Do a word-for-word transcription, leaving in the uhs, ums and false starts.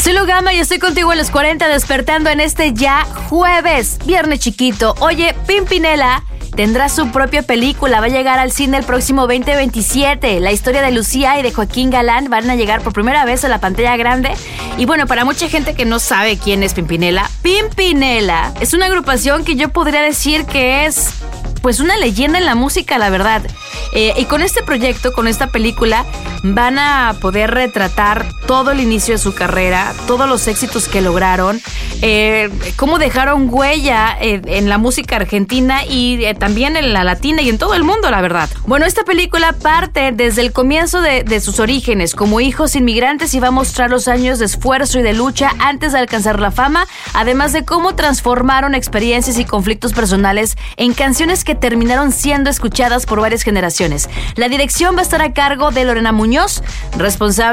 Soy Lugama y estoy contigo en los cuarenta, despertando en este ya jueves, viernes chiquito. Oye, Pimpinela tendrá su propia película, va a llegar al cine el próximo veinte veintisiete. La historia de Lucía y de Joaquín Galán van a llegar por primera vez a la pantalla grande. Y bueno, para mucha gente que no sabe quién es Pimpinela, Pimpinela es una agrupación que yo podría decir que es pues una leyenda en la música, la verdad. Eh, y con este proyecto, con esta película, van a poder retratar todo el inicio de su carrera, todos los éxitos que lograron, eh, cómo dejaron huella eh, en la música argentina y eh, también en la latina y en todo el mundo, la verdad. Bueno, esta película parte desde el comienzo de, de sus orígenes como hijos inmigrantes y va a mostrar los años de esfuerzo y de lucha antes de alcanzar la fama, además de cómo transformaron experiencias y conflictos personales en canciones que terminaron siendo escuchadas por varias generaciones. La dirección va a estar a cargo de Lorena Muñoz, responsable